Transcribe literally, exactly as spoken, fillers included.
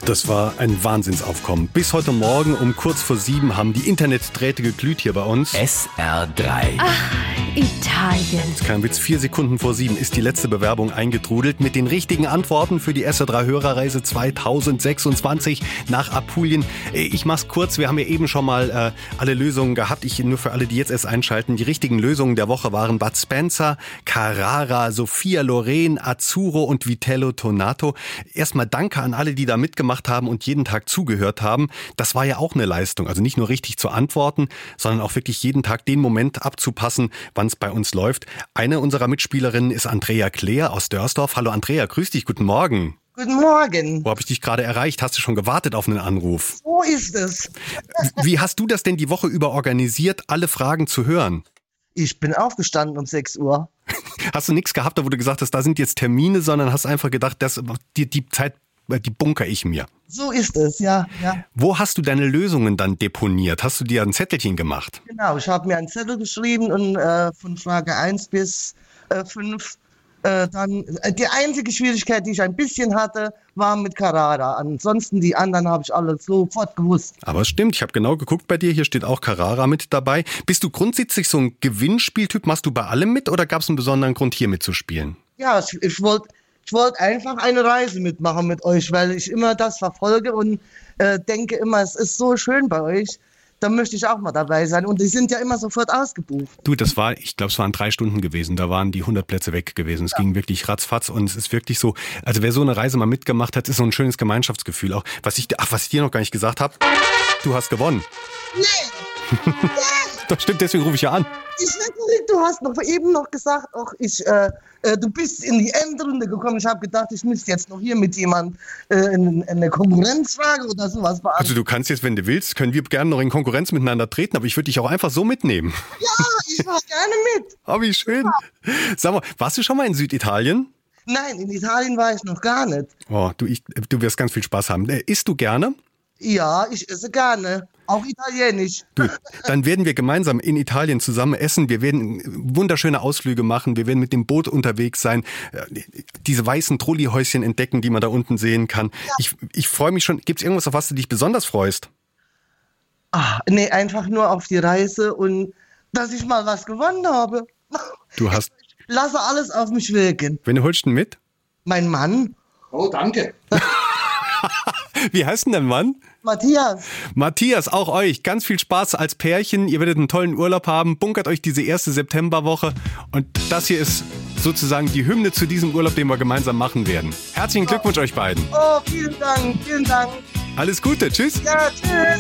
Das war ein Wahnsinnsaufkommen. Bis heute Morgen um kurz vor sieben haben die Internetdrähte geglüht hier bei uns. S R drei. Ach, Italien. Das ist kein Witz, vier Sekunden vor sieben ist die letzte Bewerbung eingetrudelt mit den richtigen Antworten für die S R drei Hörerreise zweitausendsechsundzwanzig nach Apulien. Ich mach's kurz, wir haben ja eben schon mal äh, alle Lösungen gehabt. Ich nur für alle, die jetzt erst einschalten. Die richtigen Lösungen der Woche waren Bud Spencer, Carrara, Sophia Loren, Azzurro und Vitello Tonato. Erstmal danke an alle, die da mitgemacht haben und jeden Tag zugehört haben. Das war ja auch eine Leistung. Also nicht nur richtig zu antworten, sondern auch wirklich jeden Tag den Moment abzupassen, wann es bei uns läuft. Eine unserer Mitspielerinnen ist Andrea Kleer aus Dörsdorf. Hallo Andrea, grüß dich, guten Morgen. Guten Morgen. Wo habe ich dich gerade erreicht? Hast du schon gewartet auf einen Anruf? So ist es. Wie hast du das denn die Woche über organisiert, alle Fragen zu hören? Ich bin aufgestanden um sechs Uhr. Hast du nichts gehabt, wo du gesagt hast, da sind jetzt Termine, sondern hast einfach gedacht, das, die, die Zeit, die bunker ich mir. So ist es, ja, ja. Wo hast du deine Lösungen dann deponiert? Hast du dir ein Zettelchen gemacht? Genau, ich habe mir einen Zettel geschrieben und äh, von Frage eins bis äh, fünf äh, dann, äh, die einzige Schwierigkeit, die ich ein bisschen hatte, war mit Carrara. Ansonsten die anderen habe ich alle sofort gewusst. Aber es stimmt, ich habe genau geguckt bei dir, hier steht auch Carrara mit dabei. Bist du grundsätzlich so ein Gewinnspieltyp? Machst du bei allem mit oder gab es einen besonderen Grund, hier mitzuspielen? Ja, ich, ich wollte ich wollt einfach eine Reise mitmachen mit euch, weil ich immer das verfolge und äh, denke immer, es ist so schön bei euch. Da möchte ich auch mal dabei sein. Und die sind ja immer sofort ausgebucht. Du, das war, ich glaube, es waren drei Stunden gewesen. Da waren die hundert Plätze weg gewesen. Es ja. ging wirklich ratzfatz und es ist wirklich so, also wer so eine Reise mal mitgemacht hat, ist so ein schönes Gemeinschaftsgefühl auch. Was ich, ach, was ich dir noch gar nicht gesagt habe, du hast gewonnen. Nee! Nee! Das stimmt, deswegen rufe ich ja an. Ich natürlich, du hast noch eben noch gesagt, auch ich, äh, äh, du bist in die Endrunde gekommen. Ich habe gedacht, ich müsste jetzt noch hier mit jemandem äh, in, in eine Konkurrenzfrage oder sowas beantworten. Also du kannst jetzt, wenn du willst, können wir gerne noch in Konkurrenz miteinander treten, aber ich würde dich auch einfach so mitnehmen. Ja, ich mache gerne mit. Oh, wie schön. Ja. Sag mal, warst du schon mal in Süditalien? Nein, in Italien war ich noch gar nicht. Oh, du, ich, du wirst ganz viel Spaß haben. Äh, isst du gerne? Ja, ich esse gerne. Auch italienisch. Du, dann werden wir gemeinsam in Italien zusammen essen. Wir werden wunderschöne Ausflüge machen. Wir werden mit dem Boot unterwegs sein. Diese weißen Trolleyhäuschen entdecken, die man da unten sehen kann. Ja. Ich, ich freue mich schon. Gibt es irgendwas, auf was du dich besonders freust? Ach, nee, einfach nur auf die Reise und dass ich mal was gewonnen habe. Du hast... Ich lasse alles auf mich wirken. Wen holst du denn mit? Mein Mann. Oh, danke. Wie heißt denn dein Mann? Matthias. Matthias, auch euch. Ganz viel Spaß als Pärchen. Ihr werdet einen tollen Urlaub haben. Bunkert euch diese erste Septemberwoche. Und das hier ist sozusagen die Hymne zu diesem Urlaub, den wir gemeinsam machen werden. Herzlichen Glückwunsch euch beiden. Oh, vielen Dank, vielen Dank. Alles Gute. Tschüss. Ja, tschüss.